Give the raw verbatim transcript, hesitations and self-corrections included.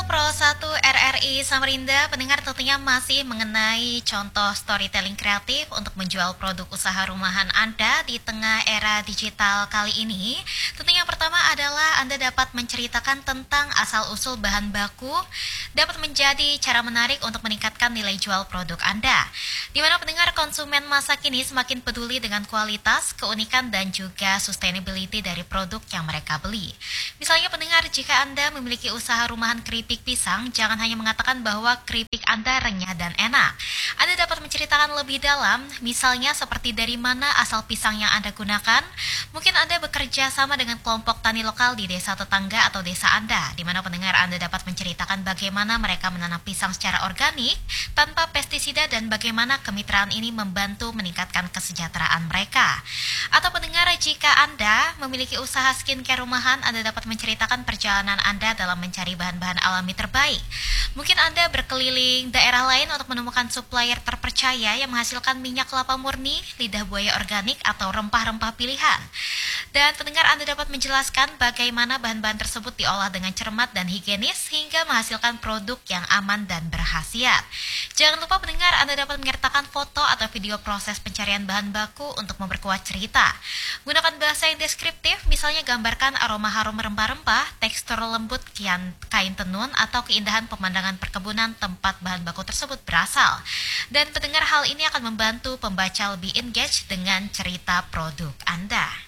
Pro satu R R I Samarinda, pendengar tentunya masih mengenai contoh storytelling kreatif untuk menjual produk usaha rumahan Anda di tengah era digital kali ini. Tentunya yang pertama adalah Anda dapat menceritakan tentang asal-usul bahan baku, dapat menjadi cara menarik untuk meningkatkan nilai jual produk Anda. Di mana pendengar konsumen masa kini semakin peduli dengan kualitas, keunikan, dan juga sustainability dari produk yang mereka beli. Misalnya pendengar, jika Anda memiliki usaha rumahan keripik pisang, jangan hanya mengatakan bahwa keripik Anda renyah dan enak. Anda dapat menceritakan lebih dalam, misalnya seperti dari mana asal pisang yang Anda gunakan. Mungkin Anda bekerja sama dengan kelompok tani lokal di desa tetangga atau desa Anda, di mana pendengar Anda dapat menceritakan bagaimana mereka menanam pisang secara organik, tanpa pestisida, dan bagaimana kemitraan ini membantu meningkatkan kesejahteraan mereka. Atau pendengar, jika Anda memiliki usaha skincare rumahan, Anda dapat menceritakan perjalanan Anda dalam mencari bahan-bahan alami terbaik. Mungkin Anda berkeliling daerah lain untuk menemukan supplier terpercaya yang menghasilkan minyak kelapa murni, lidah buaya organik, atau rempah-rempah pilihan. Dan pendengar, Anda dapat menjelaskan bagaimana bahan-bahan tersebut diolah dengan cermat dan higienis hingga menghasilkan produk yang aman dan berkhasiat. Jangan lupa pendengar, Anda dapat menyertakan foto atau video proses pencarian bahan baku untuk memperkuat cerita. Gunakan bahasa yang deskriptif, misalnya gambarkan aroma harum rempah-rempah, tekstur lembut kian kain tenun, atau keindahan pemandangan perkebunan tempat bahan baku tersebut berasal. Dan pendengar, hal ini akan membantu pembaca lebih engage dengan cerita produk Anda.